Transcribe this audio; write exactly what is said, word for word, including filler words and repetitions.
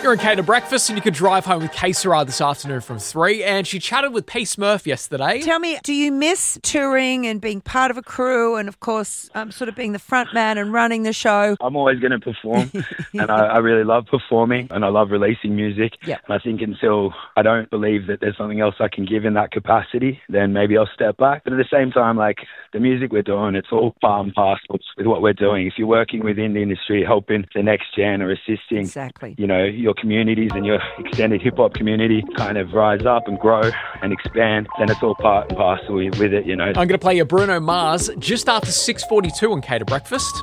You're in Cater Breakfast, and you could drive home with K Sarah this afternoon from three. And she chatted with P. Smurf yesterday. Tell me, do you miss touring and being part of a crew and, of course, um, sort of being the front man and running the show? I'm always going to perform, and I, I really love performing, and I love releasing music. Yep. And I think until I don't believe that there's something else I can give in that capacity, then maybe I'll step back. But at the same time, like, the music we're doing, it's all part and parcel with what we're doing. If you're working within the industry, helping the next gen or assisting, Exactly. you know, your communities and your extended hip-hop community kind of rise up and grow and expand, then it's all part and parcel with it, you know. I'm going to play you Bruno Mars just after six forty-two on Cater Breakfast.